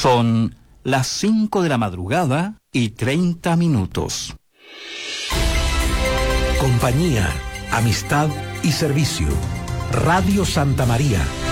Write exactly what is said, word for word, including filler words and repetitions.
Son las cinco de la madrugada y treinta minutos. Compañía, amistad y servicio. Radio Santa María,